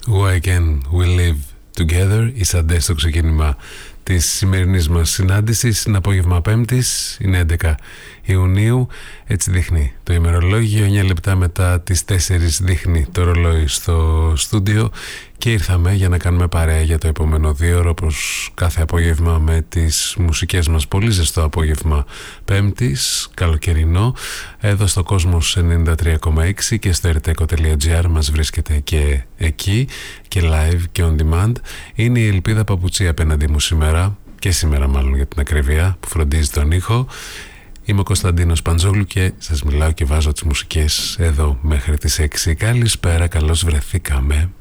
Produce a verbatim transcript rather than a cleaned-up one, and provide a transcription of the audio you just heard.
Why Can't We Live Together, οι Σαντές στο ξεκίνημα της σημερινής μας συνάντησης. Είναι απόγευμα Πέμπτης, είναι έντεκα Ιουνίου, έτσι δείχνει το ημερολόγιο. εννιά λεπτά μετά τις τέσσερις δείχνει το ρολόι στο στούντιο και ήρθαμε για να κάνουμε παρέα για το επόμενο δύο ώρο, όπως κάθε απόγευμα, με τις μουσικές μας. Πολύ ζεστό απόγευμα Πέμπτης, καλοκαιρινό, εδώ στο Κόσμος ενενήντα τρία κόμμα έξι και στο ερτέκο τελεία τζι άρ μας βρίσκεται και εκεί και live και on demand. Είναι η Ελπίδα Παπουτσή απέναντί μου σήμερα, και σήμερα μάλλον για την ακρίβεια, που φροντίζει τον ήχο. Είμαι ο Κωνσταντίνος Παντζόγλου και σας μιλάω και βάζω τις μουσικές εδώ μέχρι τις έξι. Καλησπέρα, καλώς βρεθήκαμε.